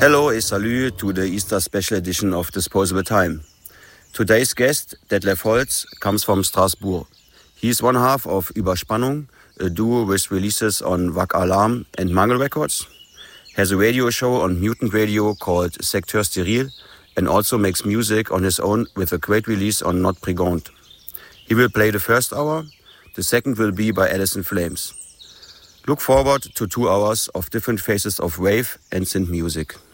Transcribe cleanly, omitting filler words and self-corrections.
Hello et salut to the Easter special edition of Disposable Time. Today's guest, Detlef Holz, comes from Strasbourg. He is one half of Überspannung, a duo with releases on Wack Alarm and Mangel Records, has a radio show on Mutant Radio called Secteur Steril, and also makes music on his own with a great release on Not Brigand. He will play the first hour, the second will be by Alice Flames. Look forward to 2 hours of different phases of wave and synth music.